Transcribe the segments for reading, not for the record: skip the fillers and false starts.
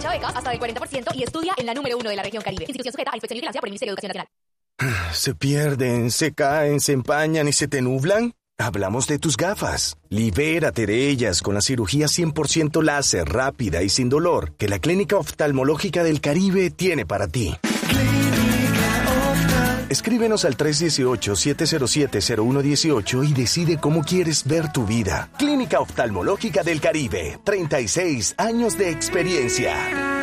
Aprovecha becas hasta del 40% y estudia en la número 1 de la región Caribe. Institución sujeta a inspección y vigilancia por el Ministerio de Educación Nacional. ¿Se pierden, se caen, se empañan y se te nublan? Hablamos de tus gafas. Libérate de ellas con la cirugía 100% láser, rápida y sin dolor que la Clínica Oftalmológica del Caribe tiene para ti. Escríbenos al 318-707-0118 y decide cómo quieres ver tu vida. Clínica Oftalmológica del Caribe, 36 años de experiencia.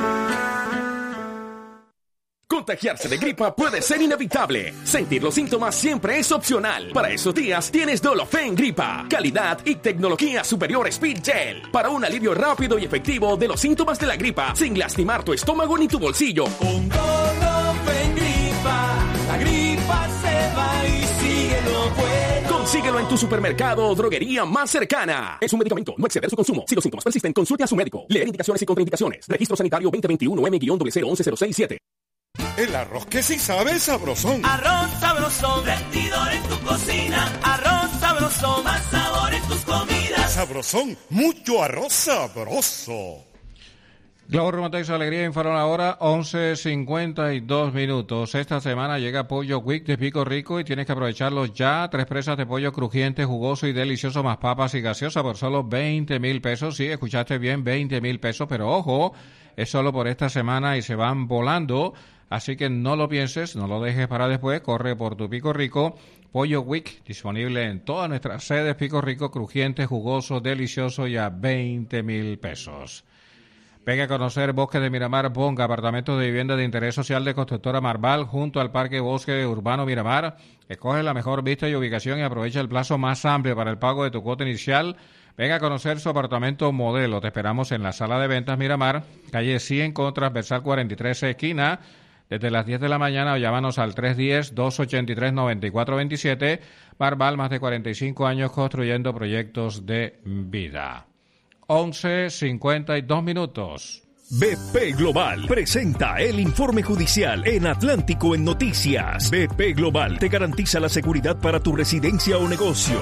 Contagiarse de gripa puede ser inevitable. Sentir los síntomas siempre es opcional. Para esos días tienes Dolofen Gripa. Calidad y tecnología superior Speed Gel. Para un alivio rápido y efectivo de los síntomas de la gripa sin lastimar tu estómago ni tu bolsillo. Con Dolofen Gripa, la gripa se va y síguelo bueno. Consíguelo en tu supermercado o droguería más cercana. Es un medicamento, no exceder su consumo. Si los síntomas persisten, consulte a su médico. Leer indicaciones y contraindicaciones. Registro Sanitario 2021 M-0101167. El arroz que sí sabe sabrosón. Arroz sabrosón, rendidor en tu cocina. Arroz sabrosón, más sabor en tus comidas. Sabrosón, mucho arroz sabroso. Globo Romatex Alegría informa ahora 11:52 minutos. Esta semana llega Pollo Week de Pico Rico y tienes que aprovecharlo ya. 3 presas de pollo crujiente, jugoso y delicioso, más papas y gaseosa por solo 20,000 pesos. Sí, escuchaste bien, 20,000 pesos, pero ojo, es solo por esta semana y se van volando. Así que no lo pienses, no lo dejes para después, corre por tu Pico Rico. Pollo Week, disponible en todas nuestras sedes. Pico Rico, crujiente, jugoso, delicioso y a 20,000 pesos. Venga a conocer Bosque de Miramar Bonga, apartamentos de vivienda de interés social de Constructora Marval, junto al Parque Bosque Urbano Miramar. Escoge la mejor vista y ubicación y aprovecha el plazo más amplio para el pago de tu cuota inicial. Venga a conocer su apartamento modelo. Te esperamos en la Sala de Ventas Miramar, calle 100 con transversal 43 esquina, desde las 10 de la mañana o llámanos al 310-283-9427. Marval, más de 45 años construyendo proyectos de vida. 11:52 minutos. BP Global presenta el informe judicial en Atlántico en Noticias. BP Global te garantiza la seguridad para tu residencia o negocio.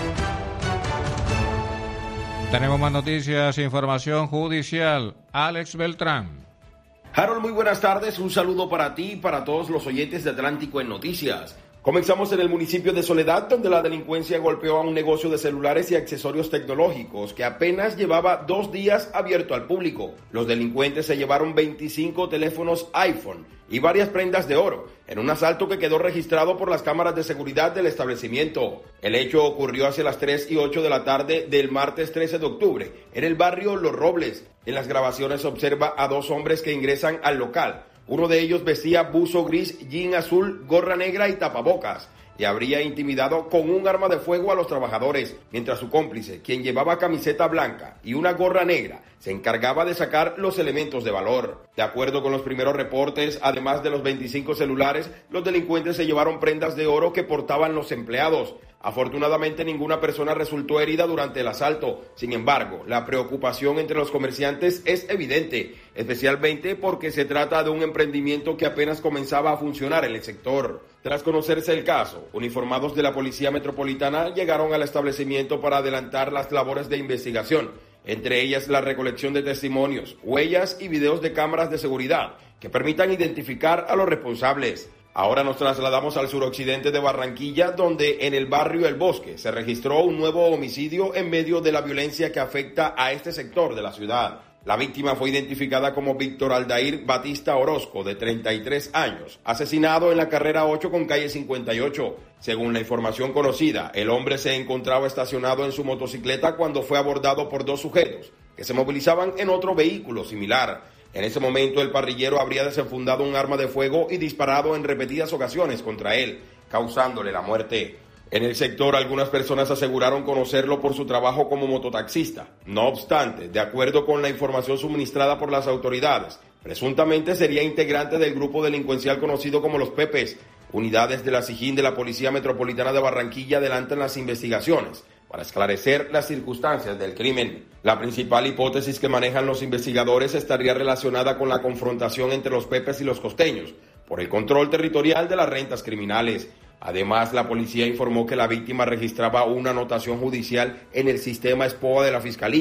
Tenemos más noticias, información judicial. Alex Beltrán. Harold, muy buenas tardes. Un saludo para ti y para todos los oyentes de Atlántico en Noticias. Comenzamos en el municipio de Soledad, donde la delincuencia golpeó a un negocio de celulares y accesorios tecnológicos que apenas llevaba 2 días abierto al público. Los delincuentes se llevaron 25 teléfonos iPhone y varias prendas de oro en un asalto que quedó registrado por las cámaras de seguridad del establecimiento. El hecho ocurrió hacia las 3:08 de la tarde del martes 13 de octubre en el barrio Los Robles. En las grabaciones se observa a 2 hombres que ingresan al local. Uno de ellos vestía buzo gris, jean azul, gorra negra y tapabocas, y habría intimidado con un arma de fuego a los trabajadores, mientras su cómplice, quien llevaba camiseta blanca y una gorra negra, se encargaba de sacar los elementos de valor. De acuerdo con los primeros reportes, además de los 25 celulares, los delincuentes se llevaron prendas de oro que portaban los empleados. Afortunadamente, ninguna persona resultó herida durante el asalto. Sin embargo, la preocupación entre los comerciantes es evidente, especialmente porque se trata de un emprendimiento que apenas comenzaba a funcionar en el sector. Tras conocerse el caso, uniformados de la Policía Metropolitana llegaron al establecimiento para adelantar las labores de investigación, entre ellas la recolección de testimonios, huellas y videos de cámaras de seguridad que permitan identificar a los responsables. Ahora nos trasladamos al suroccidente de Barranquilla, donde en el barrio El Bosque se registró un nuevo homicidio en medio de la violencia que afecta a este sector de la ciudad. La víctima fue identificada como Víctor Aldair Batista Orozco, de 33 años, asesinado en la carrera 8 con calle 58. Según la información conocida, el hombre se encontraba estacionado en su motocicleta cuando fue abordado por 2 sujetos que se movilizaban en otro vehículo similar. En ese momento, el parrillero habría desenfundado un arma de fuego y disparado en repetidas ocasiones contra él, causándole la muerte. En el sector, algunas personas aseguraron conocerlo por su trabajo como mototaxista. No obstante, de acuerdo con la información suministrada por las autoridades, presuntamente sería integrante del grupo delincuencial conocido como Los Pepes. Unidades de la SIJIN de la Policía Metropolitana de Barranquilla adelantan las investigaciones para esclarecer las circunstancias del crimen. La principal hipótesis que manejan los investigadores estaría relacionada con la confrontación entre los Pepes y los costeños por el control territorial de las rentas criminales. Además, la policía informó que la víctima registraba una anotación judicial en el sistema SPOA de la Fiscalía,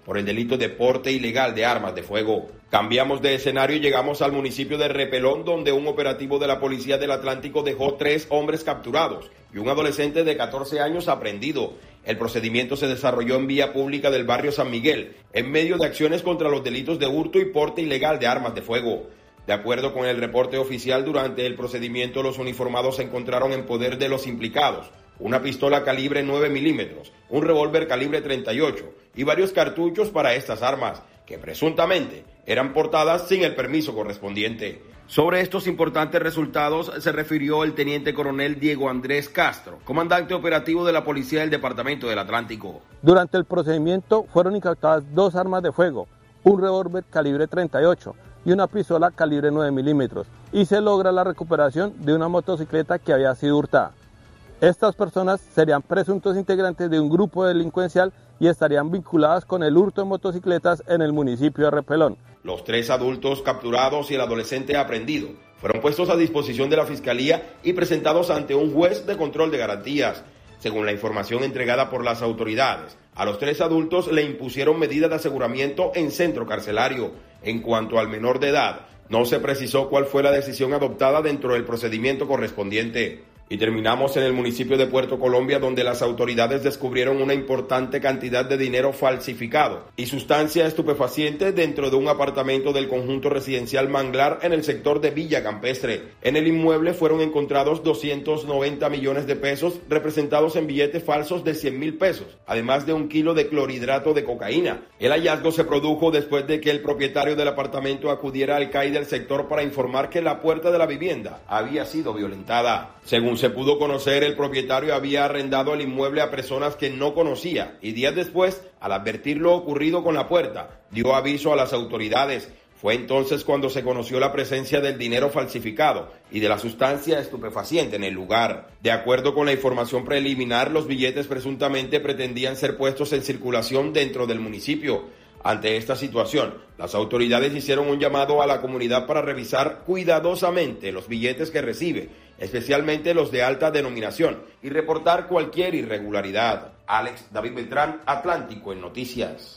por el delito de porte ilegal de armas de fuego. Cambiamos de escenario y llegamos al municipio de Repelón, donde un operativo de la Policía del Atlántico dejó 3 hombres capturados y un adolescente de 14 años aprehendido. El procedimiento se desarrolló en vía pública del barrio San Miguel, en medio de acciones contra los delitos de hurto y porte ilegal de armas de fuego. De acuerdo con el reporte oficial, durante el procedimiento los uniformados encontraron en poder de los implicados una pistola calibre 9 milímetros, un revólver calibre 38 y varios cartuchos para estas armas, que presuntamente eran portadas sin el permiso correspondiente. Sobre estos importantes resultados se refirió el teniente coronel Diego Andrés Castro, comandante operativo de la Policía del Departamento del Atlántico. Durante el procedimiento fueron incautadas 2 armas de fuego, un revólver calibre 38 y una pistola calibre 9 milímetros, y se logra la recuperación de una motocicleta que había sido hurtada. Estas personas serían presuntos integrantes de un grupo delincuencial y estarían vinculadas con el hurto de motocicletas en el municipio de Repelón. Los 3 adultos capturados y el adolescente aprehendido fueron puestos a disposición de la Fiscalía y presentados ante un juez de control de garantías. Según la información entregada por las autoridades, a los 3 adultos le impusieron medidas de aseguramiento en centro carcelario. En cuanto al menor de edad, no se precisó cuál fue la decisión adoptada dentro del procedimiento correspondiente. Y terminamos en el municipio de Puerto Colombia, donde las autoridades descubrieron una importante cantidad de dinero falsificado y sustancia estupefaciente dentro de un apartamento del conjunto residencial Manglar en el sector de Villa Campestre. En el inmueble fueron encontrados 290 millones de pesos representados en billetes falsos de 100.000 pesos, además de 1 kilo de clorhidrato de cocaína. El hallazgo se produjo después de que el propietario del apartamento acudiera al CAI del sector para informar que la puerta de la vivienda había sido violentada. Según se pudo conocer, el propietario había arrendado el inmueble a personas que no conocía y días después, al advertir lo ocurrido con la puerta, dio aviso a las autoridades. Fue entonces cuando se conoció la presencia del dinero falsificado y de la sustancia estupefaciente en el lugar. De acuerdo con la información preliminar, los billetes presuntamente pretendían ser puestos en circulación dentro del municipio. Ante esta situación, las autoridades hicieron un llamado a la comunidad para revisar cuidadosamente los billetes que recibe, especialmente los de alta denominación, y reportar cualquier irregularidad. Alex David Beltrán, Atlántico en Noticias.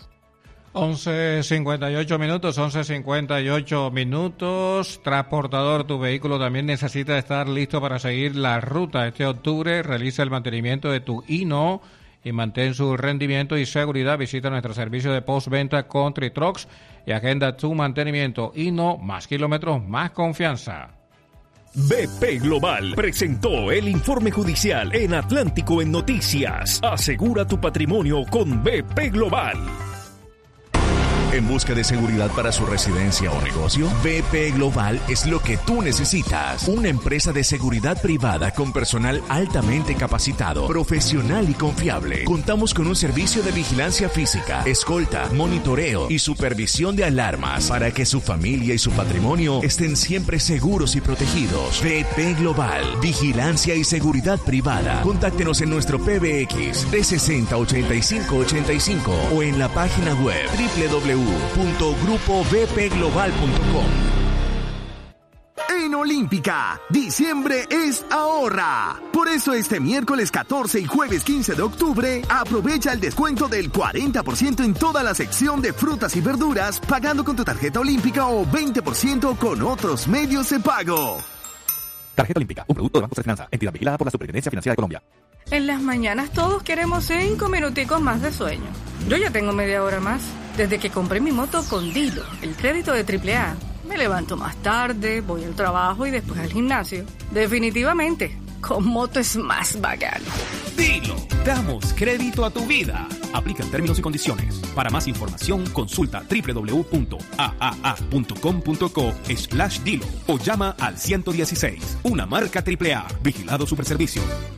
11:58 minutos. Transportador, tu vehículo también necesita estar listo para seguir la ruta. Este octubre realiza el mantenimiento de tu Hino y mantén su rendimiento y seguridad. Visita nuestro servicio de postventa Country Trucks y agenda tu mantenimiento. Hino, más kilómetros, más confianza. BP Global presentó el informe judicial en Atlántico en Noticias. Asegura tu patrimonio con BP Global. ¿En busca de seguridad para su residencia o negocio? BP Global es lo que tú necesitas. Una empresa de seguridad privada con personal altamente capacitado, profesional y confiable. Contamos con un servicio de vigilancia física, escolta, monitoreo y supervisión de alarmas para que su familia y su patrimonio estén siempre seguros y protegidos. BP Global, vigilancia y seguridad privada. Contáctenos en nuestro PBX 360-8585 o en la página web www.grupovpglobal.com. En Olímpica, diciembre es ahorra. Por eso este miércoles 14 y jueves 15 de octubre, aprovecha el descuento del 40% en toda la sección de frutas y verduras, pagando con tu tarjeta Olímpica o 20% con otros medios de pago. Tarjeta Olímpica, un producto de Banco de Finanza, entidad vigilada por la Superintendencia Financiera de Colombia. En las mañanas todos queremos 5 minuticos más de sueño. Yo ya tengo media hora más. Desde que compré mi moto con Dilo, el crédito de AAA. Me levanto más tarde, voy al trabajo y después al gimnasio. Definitivamente, con moto es más bacano. Dilo, damos crédito a tu vida. Aplica en términos y condiciones. Para más información, consulta www.aaa.com.co/Dilo o llama al 116. Una marca AAA. Vigilado Superservicios.